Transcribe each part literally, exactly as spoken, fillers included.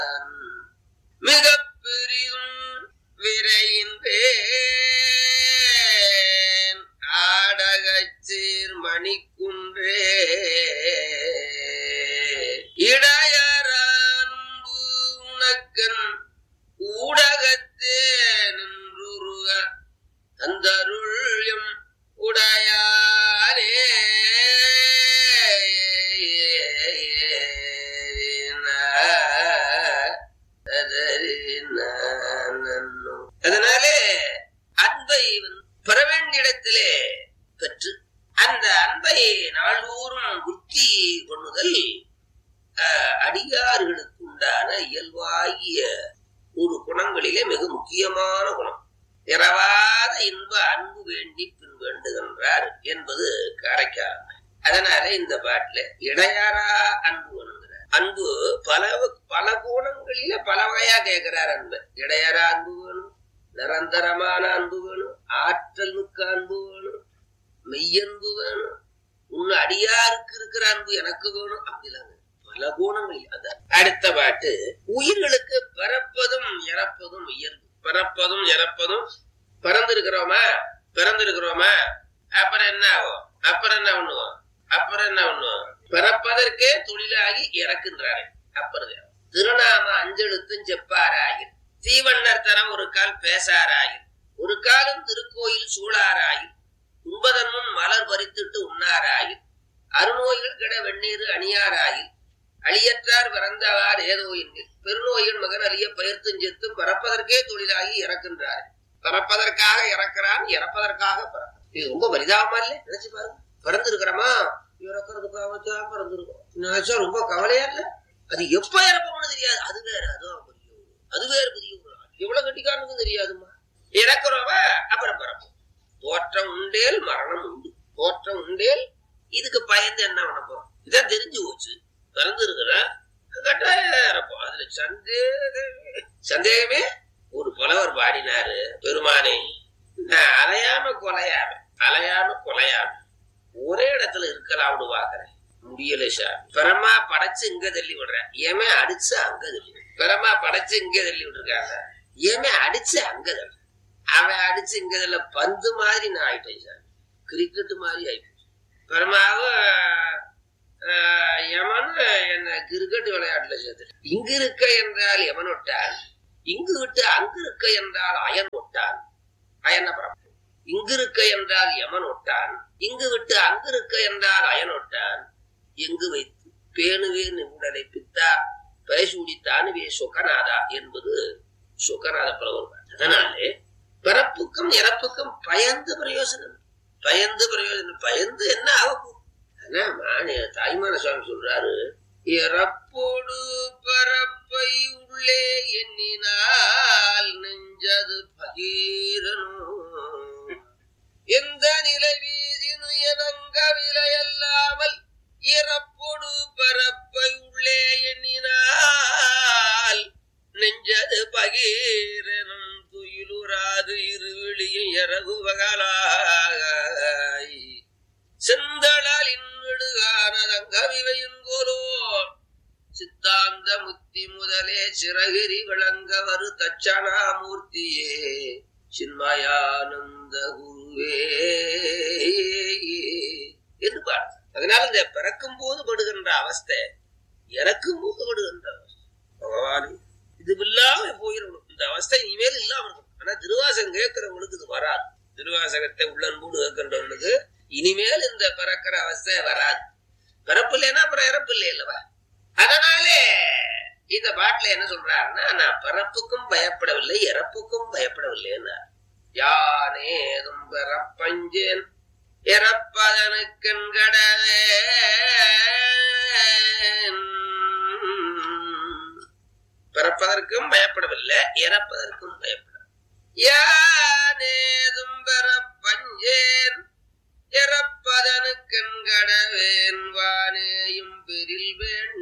மிக பெரிதும் விரைகின்றேன் ஆடகச்சீர் மணிக்குன்றே இடையரான்பு உனக்கன் ஊடகத்தே நின்றுருக தந்தருள்யம் உடையானே. அதனாலே அன்பை பெற வேண்டிய இடத்திலே பெற்று அந்த அன்பை நாள்தோறும் புத்தி பண்ணுதல் அடியார்களுக்கு உண்டான இயல்பாகிய ஒரு குணங்களிலே மிக முக்கியமான குணம். இரவாத இன்ப அன்பு வேண்டி பின் வேண்டுகின்றார் என்பது காரைக்காரன். அதனால இந்த பாட்டுல இடையாரா அன்பு வேணுங்கிற அன்பு பல பல கோணங்களில பல வகையா கேட்கிறார். அன்பு இடையாரா அன்பு வேணும், நிரந்தரமான அன்பு வேணும், ஆற்றல் மிக்க அன்பு வேணும், மெய்யன்பு வேணும், உன் அடியாருக்கு இருக்கிற அன்பு எனக்கு வேணும். அப்படிலாம் பல கோணங்கள். அந்த அடுத்த பாட்டு உயிர்களுக்கு பிறப்பதும் இறப்பதும் இயல்பு. பிறப்பதும் இறப்பதும் பிறந்திருக்கிறோமா பிறந்திருக்கிறோமா அப்புறம் என்ன ஆகும்? அப்புறம் என்ன பண்ணுவோம்? அப்புறம் என்ன பண்ணுவோம்? பிறப்பதற்கே தொழிலாகி இறக்குன்றாரு. அப்புறம் திருநாம அஞ்செழுத்தும் செப்பாராயில் தீவண்ணர் தரம் ஒரு கால் பேசாராயில் ஒரு காலம் திருக்கோயில் சூழாராயில் உண்பதன் முன் மலர் பறித்துட்டு உண்ணாராயில் அருநோய்கள் கிட வெந்நீர் அணியாராயில் அழியற்றார் பிறந்தவார் ஏதோ எண்ணில் பெருநோயின் மகன் அழிய பயிர்த்தும் செத்தும் பறப்பதற்கே தொழிலாகி இறக்கின்றார். பறப்பதற்காக இறக்கிறான், இறப்பதற்காக பிறக்கிறான். இது ரொம்ப பரிதாபமா இல்ல? நினைச்சு பாருங்க. பிறந்திருக்கிறோமா இறக்குறதுக்காக பிறந்திருக்கோம் நினைச்சா ரொம்ப கவலையா இல்ல? அது எப்ப இறப்போம்னு தெரியாது. அது வேற, அதுவும் பெரிய அது வேற பெரிய எவ்வளவு கட்டிக்காரனுக்கும் தெரியாதுமா. இறக்குறவ அப்புறம் பிறப்போம். தோற்றம் உண்டேல் மரணம் உண்டு. தோற்றம் உண்டேல் இதுக்கு பயந்து என்ன பண்ண போறோம்? இதான் தெரிஞ்சு போச்சு. பிறந்து இருக்கிற கட்டாயம் இறப்போம். அதுல சந்தேக சந்தேகமே. ஒரு புலவர் பாடினாரு, பெருமானே நான் அலையாம கொலையாம அலையாம கொலையாம ஒரே இடத்துல இருக்கலாம்னு பாக்குறேன், முடியல சார். பெறமா படைச்சு இங்க தள்ளி விடுறேன், ஏமே அடிச்சு அங்க தள்ளி. பெறமா படைச்சு இங்க தள்ளி விட்டுருக்காங்க, ஏமே அடிச்சு அங்க தள்ளி. அவன் அடிச்சு இங்க தள்ள பந்து மாதிரி நான் ஆயிட்டேன் சார், கிரிக்கெட்டு மாதிரி ஆயிப்போச்சு. பெருமாவும் யமன் என்ன கிரிக்கெட் விளையாட்டுல சேர்த்து. இங்கு இருக்க என்றால் யமன் ஒட்டான், இங்கு விட்டு அங்கு இருக்க என்றால் அயன் ஒட்டான். அயன பரப்பு. இங்கு இருக்க என்றால் யமன் ஒட்டான், இங்கு விட்டு அங்கு இருக்க என்றால் அயன் ஒட்டான். எங்கு வைத்து பேணுவேன் உடலை பித்தா பேசூடித்தானுவே சொகநாதா என்பது சொகநாத புலவர். அதனாலே பிறப்புக்கும் இறப்புக்கும் பயந்து பிரயோசனம். பயந்து பிரயோஜனம் பயந்து என்ன ஆகும்? ஆனா மானே தாய்மான சுவாமி சொல்றாரு, இறப்போடு பரப்பை உள்ளே எண்ணினால் நெஞ்சது பகீரனும் எந்த நிலை வீதினு எனங்க விலையல்லாமல் இறப்போடு பரப்பை உள்ளே எண்ணினால் நெஞ்சது பகீரனும் துயிலுறாது இருவிழியும் இறகுவகலாய் செந்தளால் இன்னுடுகானதங்கவிவையுங்கோலோ சித்தாந்த முத்தி முதலே சிறகிரி விளங்க வரு தட்சணாமூர்த்தியே சின்மயானந்த குருவே என்று பாடு. அதனால இந்த பிறக்கும் போது படுகின்ற அவஸ்தை இறக்கும் போது படுகின்ற அவஸ்தை பகவானே இது இல்லாம போயிடணும். இந்த அவஸ்தை இனிமேல் இல்லாம இருக்கும். ஆனா திருவாசகம் கேட்கிறவங்களுக்கு இது வராது. திருவாசகத்தை உள்ளன்போடு கேட்கின்றவர்களுக்கு இனிமேல் இந்த பிறக்கிற அவஸ்தை வராது. பிறப்பு இல்லைன்னா அப்புறம் இறப்பு இல்லை இல்லவா? அதனாலே இந்த பாட்டுல என்ன சொல்றாருன்னா, நான் பிறப்புக்கும் பயப்படவில்லை இறப்புக்கும் பயப்படவில்லை. யானேதும் பிறப்பஞ்சேன் இறப்பதனுக்கடவே பிறப்பதற்கும் பயப்படவில்லை இறப்பதற்கும் பயப்பட. யானேதும் பிறப்பஞ்சேன் இறப்பதனுக்கடவேன் வானேயும் பெரில்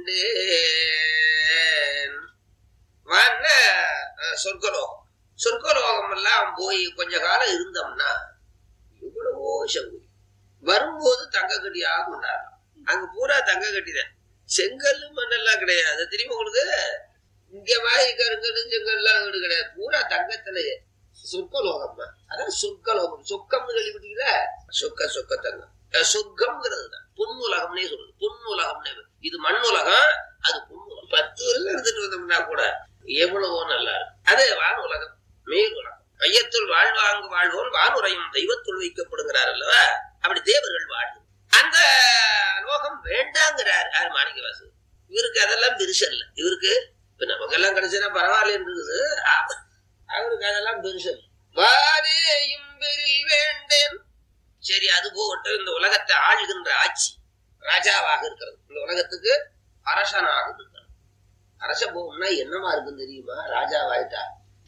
வேண்டேன். வான சொர்க்கலோகம். சொர்க்கலோகம் எல்லாம் போய் கொஞ்ச காலம் இருந்தோம்னா இவ்வளவோ சங்கு வரும்போது தங்க கட்டியாக கொண்டாடலாம். அங்க பூரா தங்க கட்டிதான், செங்கல் மண்ணெல்லாம் கிடையாது. தெரியுமா உங்களுக்கு? இங்க மாதிரி கருங்கல் செங்கல்லாம் வீடு கிடையாது, பூரா தங்கத்திலேயே. சொர்க்கலோகம் தான், அதான் சொர்க்கலோகம். சொக்கம்னு கேள்விப்பட்டீங்களா? சொக்க சொக்க தங்கம் சொர்க்கம்ங்கிறது தான். பொன்னுலகம்னே சொல்றது, பொன்னுலகம்னே. இது மண்ணுலகம், அது பொன்னுலகம். பத்து வருஷம் எடுத்துட்டு வந்தோம்னா கூட எவ்வளவோ நல்லா இருக்கும். அது வான் உலகம், மேல் உலகம். மையத்துள் வாழ்வாங்கு வாழ்வோம் வானுரையும் தெய்வத்துள் வைக்கப்படுகிறார் அல்லவா, அப்படி தேவர்கள் வாழ்வு. அந்த லோகம் வேண்டாங்கிறார் யார்? மாணிக்கவாசு. இவருக்கு அதெல்லாம் பெருசு இல்ல. இவருக்கு இப்ப நமக்கெல்லாம் கிடைச்சா பரவாயில்ல, அவருக்கு அதெல்லாம் பெருசு இல்ல. வாரேயும் பெரில் வேண்டேன். சரி, அது போகட்டும். இந்த உலகத்தை ஆளுகின்ற ஆட்சி, ராஜாவாக இருக்கிறது, இந்த உலகத்துக்கு அரசனாக இருக்கிறது. அரச போகணும்னா என்னமா இருக்குன்னு தெரியுமா? ராஜாவாயிட்டா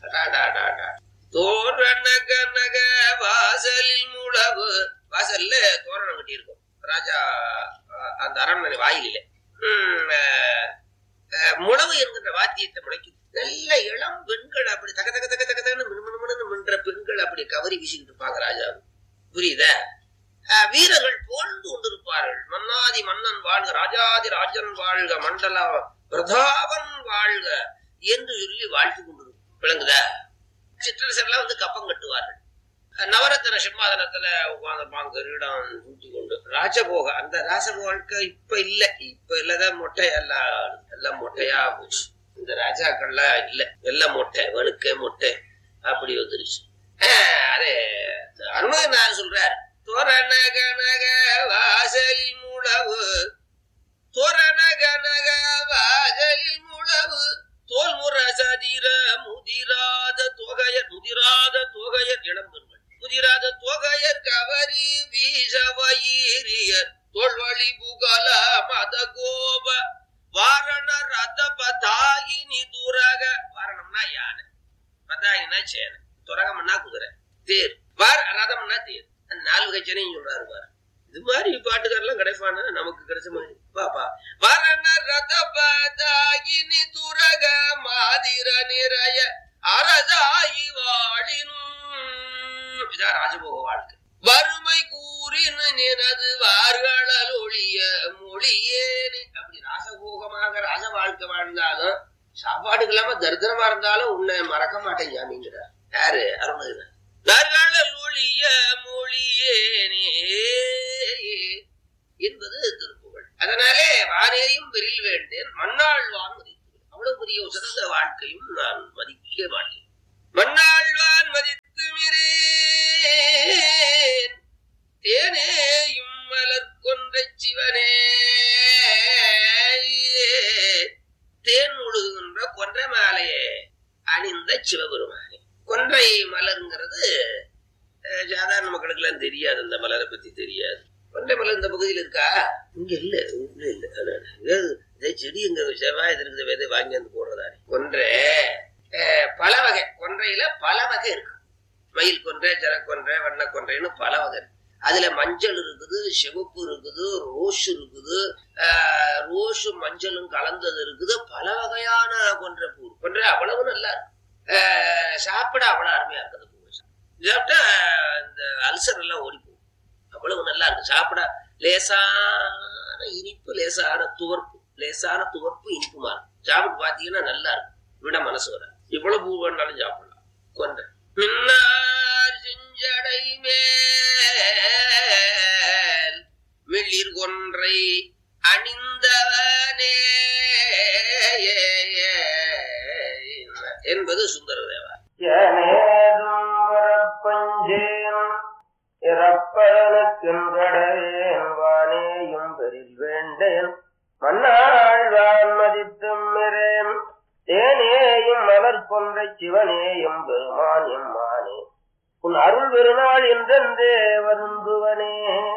தோரண கனக வாசலில் முழவு. வாசல்ல தோரணம் கட்டி இருக்கும் ராஜா, அந்த அரண்மனை வாயிலே. உம் முழவு என்கின்ற வாத்தியத்தை முளைக்கும். நல்ல இளம் பெண்கள் அப்படி தக தக தக தக தகன்னு மினுமினுமினு மின்ற பெண்கள் அப்படி கவரி வீசிக்கிட்டு இருப்பாங்க ராஜா. புரியுதா? வீரர்கள் போழ்ந்து கொண்டிருப்பார்கள். மன்னாதி மன்னன் வாழ்க, ராஜாதி ராஜன் வாழ்க, மண்டல பிரதாபன் வாழ்க என்று சொல்லி வாழ்த்து கொண்டிருக்கும். விளங்குதா? சிற்றரசெல்லாம் வந்து கப்பம் கட்டுவார்கள். நவரத்ன சிம்மாதனத்துல உட்கார்ந்துப்பாங்க, கிரீடம் தூக்கி கொண்டு. ராஜபோக, அந்த ராஜபோக இப்ப இல்ல, இப்ப இல்லதான் மொட்டை, எல்லாம் எல்லாம் மொட்டையா போச்சு. இந்த ராஜாக்கள்லாம் இல்ல, எல்லாம் மொட்டை, வெளுக்க மொட்டை அப்படி வந்துருச்சு. அதே அனுமதி சொல்றாரு, தோரண கனக வாசலில் முழவு, தோரண கனக வாசலில் முழவு, தோல் முற சதிர முதிராத தொகையர், முதிராத தொகையர் இளம்பெண்கள், முதிராத தொகையர் கவரி வீசவயிரியர், தோல்வழி புகழ மத கோப வாரண ரத பதாயினி துரக. வாரணம்னா யானை, பதாயினா சேனை, துரகம்னா குதிரை, தேர், வார ரதம்னா தேர். நாலு கச்சனையும் சொல்றாரு பாரு. இது மாதிரி பாட்டுக்காரெல்லாம் கிடைப்பானா? நமக்கு கிடைச்ச மாதிரி பாப்பா. வரண ரத பதாயினி துரக மாதிர நிறைய அரசாயி வாழினும். இதான் ராஜபோக வாழ்க்கை. வறுமை கூறின் நினது வார்களல் ஒழிய மொழியேனு. அப்படி ராசபோகமாக ராஜ வாழ்க்கை வாழ்ந்தாலும், சாப்பாடுக்கு இல்லாம தரித்திரமா இருந்தாலும் உன்னை மறக்க மாட்டேன் அப்படிங்கிறார். யாரு? அருணகிரி. வார்களல் ஒழிய மொழியேனே என்பது திருப்புகழ். அதனாலே வானேயும் பெரில் வேண்டேன், மண்ணாழ்வான் மதித்து. அவ்வளவு பெரிய உசந்த வாழ்க்கையும் நான் மதிக்க மாட்டேன். மண்ணாழ்வான் மதித்து மிரேன், தேனேயும் மலர் கொன்ற சிவனே. தேன் முழுகின்ற கொன்றை மாலையே அணிந்த சிவபெருமானே. கொன்றை மலருங்கிறது சாதாரண மக்களுக்கு எல்லாம் தெரியாது, அந்த மலரை பத்தி தெரியாது. கொன்றை மலர் இந்த பகுதியில் இருக்கா? இங்க இல்ல, இல்ல இல்ல. செடி எங்க செவ்வாய் இருக்குது, விதை வாங்கி வந்து போடுறதானே. கொன்றை பல வகை, கொன்றையில பல வகை இருக்கு. மயில் கொன்றை, ஜரக்கொன்றை, வண்ண கொன்றைன்னு பல வகை இருக்கு. அதுல மஞ்சள் இருக்குது, சிவப்பு இருக்குது, ரோஸ் இருக்குது, ஆஹ் ரோஸும் மஞ்சளும் கலந்தது இருக்குது. பல வகையான கொன்றை பூ. கொன்றை அவ்வளவு நல்லா இருக்கு, சாப்பிட அவ்வளவு அருமையா இருக்குது. சாப்பிட்டா இந்த அல்சர் எல்லாம் ஓடி போகும், அவ்வளவு நல்லா இருக்கு. சாப்பிட லேசான இனிப்பு, லேசான துவர்ப்பு, லேசான துவர்ப்பு இனிப்புமா இருக்கும். சாப்பிட்டு பாத்தீங்கன்னா நல்லா இருக்கும், விட மனசு வர. இவ்வளவு பூ வேணாலும் சாப்பிடலாம். கொன்றை மின்னார் செஞ்சடை மேல் மிளிர் கொன்றை அணிந்தவனே என்பது சுந்தர தேவா. வானேயும் பெரில் வேண்டேன், மன்னாழ்வான் மதித்தும் மிரேன், தேனேயும் மலர் கொன்றை சிவனேயும் பெருமான் எம்மானே, உன் அருள் பெருநாள் என்றே வருந்துவனே.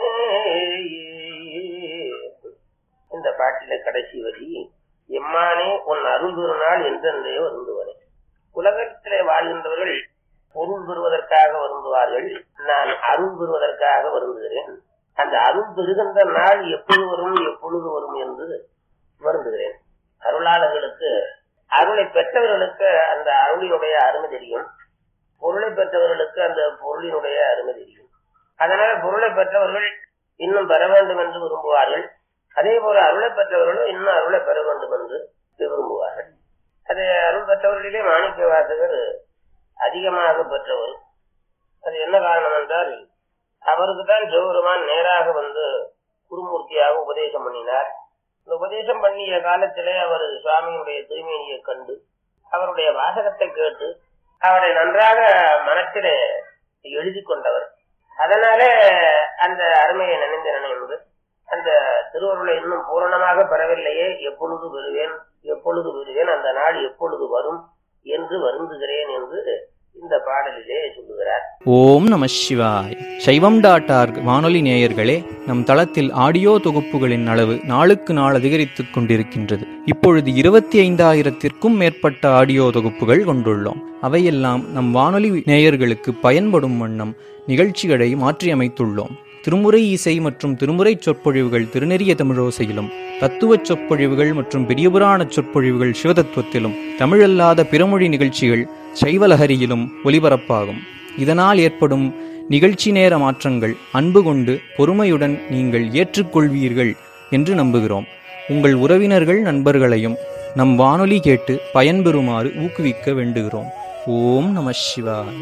இந்த பாட்டில கடைசி வரி, எம்மானே உன் அருள் பெருநாள் என்றே வருந்துவனே. உலகத்திலே வாழ்கின்றவர்கள் பொருள் பெறுவதற்காக வருந்துவார்கள், நான் அருள் பெறுவதற்காக வருந்துகிறேன். அந்த அருள் பெறுகின்ற நாள் எப்பொழுது வரும், எப்பொழுது வரும் என்று வருந்துகிறேன். அருளாளர்களுக்கு, அருளை பெற்றவர்களுக்கு அந்த அருளினுடைய அருமை தெரியும், பொருளை பெற்றவர்களுக்கு அந்த பொருளினுடைய அருமை தெரியும். அதனால பொருளை பெற்றவர்கள் இன்னும் பெற வேண்டும் என்று விரும்புவார்கள். அதே போல அருளை பெற்றவர்களும் இன்னும் அருளை பெற வேண்டும் என்று விரும்புவார்கள். அது அருள் பெற்றவர்களிலே மாணிக்க வாசகர் அதிகமாக பெற்றவர். அது என்ன காரணம் என்றால், அவருக்கு தான் சிவபெருமான் நேராக வந்து குருமூர்த்தியாக உபதேசம் பண்ணினார். இந்த உபதேசம் பண்ணிய காலத்திலே அவர் சுவாமியுடைய தூய்மையை கண்டு அவருடைய வாசகத்தை கேட்டு அவரை நன்றாக மனத்திலே எழுதி கொண்டவர். அதனாலே அந்த அருமையை நினைந்து நினைந்து அந்த திருவருளை இன்னும் பூரணமாக பெறவில்லையே, எப்பொழுது பெறுவேன் எப்பொழுது பெறுவேன் அந்த நாள் எப்பொழுது வரும் என்று வருந்துகிறேன் என்று இந்த பாடலிலே சொல்லுகிறார். ஓம் நம சிவாய். சைவம் டாட் ஆர்க் வானொலி நேயர்களே, நம் தளத்தில் ஆடியோ தொகுப்புகளின் அளவு நாளுக்கு நாள் அதிகரித்துக் கொண்டிருக்கின்றது. இப்பொழுது இருபத்தி ஐந்தாயிரத்திற்கும் மேற்பட்ட ஆடியோ தொகுப்புகள் கொண்டுள்ளோம். அவையெல்லாம் நம் வானொலி நேயர்களுக்கு பயன்படும் வண்ணம் நிகழ்ச்சிகளை மாற்றியமைத்துள்ளோம். திருமுறை இசை மற்றும் திருமுறை சொற்பொழிவுகள் திருநெறிய தமிழோசையிலும், தத்துவச் சொற்பொழிவுகள் மற்றும் பெரியபுராண சொற்பொழிவுகள் சிவதத்துவத்திலும், தமிழல்லாத பிறமொழி நிகழ்ச்சிகள் சைவலஹரியிலும் ஒலிபரப்பாகும். இதனால் ஏற்படும் நிகழ்ச்சி நேர மாற்றங்கள் அன்பு கொண்டு பொறுமையுடன் நீங்கள் ஏற்றுக்கொள்வீர்கள் என்று நம்புகிறோம். உங்கள் உறவினர்கள் நண்பர்களையும் நம் வானொலி கேட்டு பயன்பெறுமாறு ஊக்குவிக்க வேண்டுகிறோம். ஓம் நம சிவாய.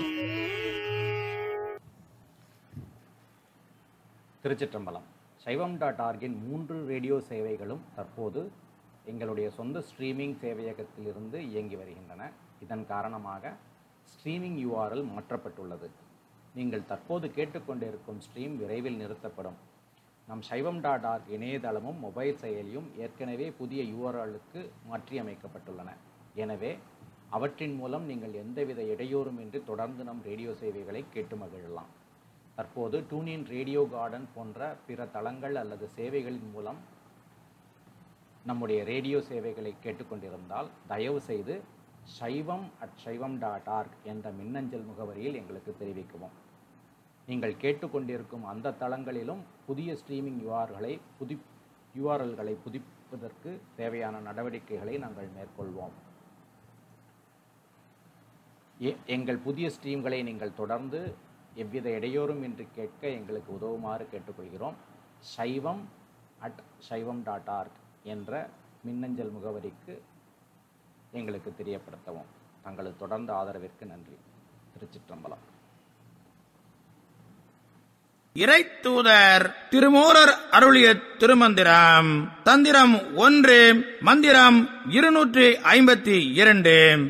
திருச்சிற்றம்பலம். சைவம் டாட் ஆர்கின் மூன்று ரேடியோ சேவைகளும் தற்போது எங்களுடைய சொந்த ஸ்ட்ரீமிங் சேவையகத்திலிருந்து இயங்கி வருகின்றன. இதன் காரணமாக ஸ்ட்ரீமிங் யூஆர்எல் மாற்றப்பட்டுள்ளது. நீங்கள் தற்போது கேட்டுக்கொண்டிருக்கும் ஸ்ட்ரீம் விரைவில் நிறுத்தப்படும். நம் சைவம் டாட் ஆர்க் இணையதளமும் மொபைல் செயலியும் ஏற்கனவே புதிய யூஆர்எல்லுக்கு மாற்றியமைக்கப்பட்டுள்ளன. எனவே அவற்றின் மூலம் நீங்கள் எந்தவித இடையூறுமின்றி தொடர்ந்து நம் ரேடியோ சேவைகளை கேட்டு மகிழலாம். தற்போது டூனின், ரேடியோ கார்டன் போன்ற பிற தளங்கள் அல்லது சேவைகளின் மூலம் நம்முடைய ரேடியோ சேவைகளை கேட்டுக்கொண்டிருந்தால் தயவு செய்து சைவம் அட் சைவம் டாட் ஆர்க் என்ற மின்னஞ்சல் முகவரியில் எங்களுக்கு தெரிவிக்கவும். நீங்கள் கேட்டுக்கொண்டிருக்கும் அந்த தளங்களிலும் புதிய ஸ்ட்ரீமிங் யூஆர்களை புதி யூஆர்எல்களை புதுப்பிப்பதற்கு தேவையான நடவடிக்கைகளை நாங்கள் மேற்கொள்வோம். எங்கள் புதிய ஸ்ட்ரீம்களை நீங்கள் தொடர்ந்து எவ்வித இடையூறும் இன்றி கேட்க எங்களுக்கு உதவுமாறு கேட்டுக்கொள்கிறோம். சைவம் அட் சைவம் டாட் ஆர்க் என்ற மின்னஞ்சல் முகவரிக்கு எங்களுக்கு தெரியப்படுத்தவும். தங்களது தொடர்ந்த ஆதரவிற்கு நன்றி. திருச்சிற்றம்பலம். இறைத்தூதர் திருமூலர் அருளிய திருமந்திரம். தந்திரம் ஒன்று, மந்திரம் இருநூற்றி ஐம்பத்தி இரண்டு.